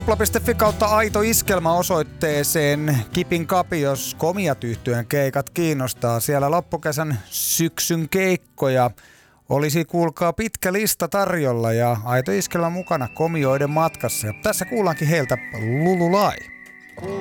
Kupla.fi kautta Aito Iskelma osoitteeseen Kipin Kapi, jos Komiat -yhtyeen keikat kiinnostaa. Siellä loppukesän syksyn keikkoja olisi, kuulkaa, pitkä lista tarjolla ja Aito Iskelma mukana komioiden matkassa. Ja tässä kuullaankin heiltä Lululai.